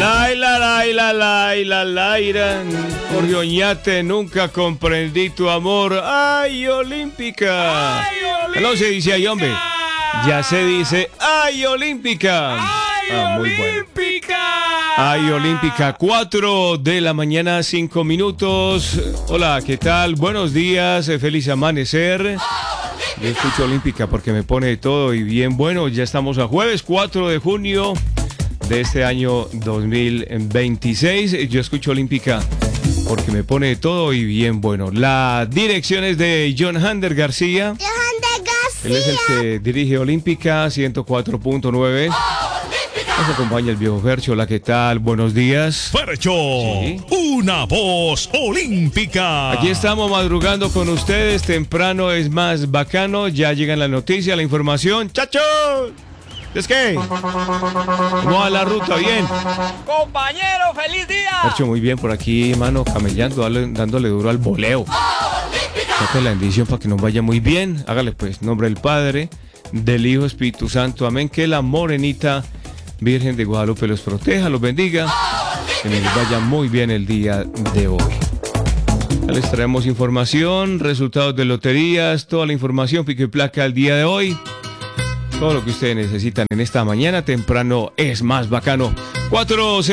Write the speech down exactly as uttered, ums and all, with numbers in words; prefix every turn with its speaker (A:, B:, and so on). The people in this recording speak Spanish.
A: Laila, Laila, Laila, Laira, Jorge Oñate, nunca comprendí tu amor. ¡Ay, Olímpica!
B: ¡Ay, Olímpica!
A: No se dice ahí, hombre. Ya se dice, ¡ay, Olímpica!
B: ¡Ay,
A: Ah, muy bueno.
B: Olímpica!
A: ¡Ay, Olímpica! cuatro de la mañana, cinco minutos. Hola, ¿qué tal? Buenos días, eh, feliz amanecer. Yo escucho Olímpica porque me pone de todo y bien bueno. Ya estamos a jueves cuatro de junio de este año dos mil veintiséis. Yo escucho Olímpica porque me pone de todo y bien bueno. La dirección es de John Hander García. Él es el que dirige Olímpica ciento cuatro punto nueve. Nos acompaña el viejo Fercho. Hola, ¿qué tal? Buenos días.
C: Fercho,
A: Sí.
C: una voz olímpica.
A: Aquí estamos madrugando con ustedes. Temprano es más bacano. Ya llegan las noticias, la información. ¡Chachos! ¿Es qué? ¿Cómo va la ruta? Bien.
B: Compañero, feliz día.
A: Fercho, muy bien por aquí, mano, camellando, dale- dándole duro al voleo. Saca la bendición para que nos vaya muy bien. Hágale pues, en nombre del Padre, del Hijo, Espíritu Santo. Amén. Que la morenita Virgen de Guadalupe los proteja, los bendiga. Que nos vaya muy bien el día de hoy. Ya les traemos información, resultados de loterías, toda la información, pico y placa al día de hoy. Todo lo que ustedes necesitan en esta mañana temprano es más bacano. Cuatro, seis.